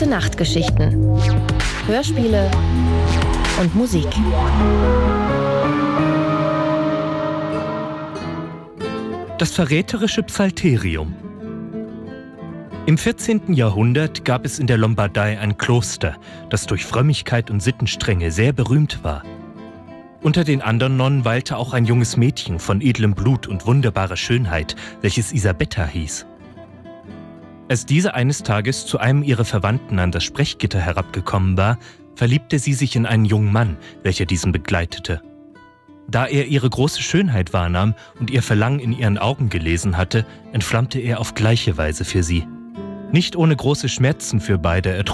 Nachtgeschichten, Hörspiele und Musik. Das verräterische Psalterium. Im 14. Jahrhundert gab es in der Lombardei ein Kloster, das durch Frömmigkeit und Sittenstrenge sehr berühmt war. Unter den anderen Nonnen weilte auch ein junges Mädchen von edlem Blut und wunderbarer Schönheit, welches Isabetta hieß. Als diese eines Tages zu einem ihrer Verwandten an das Sprechgitter herabgekommen war, verliebte sie sich in einen jungen Mann, welcher diesen begleitete. Da er ihre große Schönheit wahrnahm und ihr Verlangen in ihren Augen gelesen hatte, entflammte er auf gleiche Weise für sie. Nicht ohne große Schmerzen für beide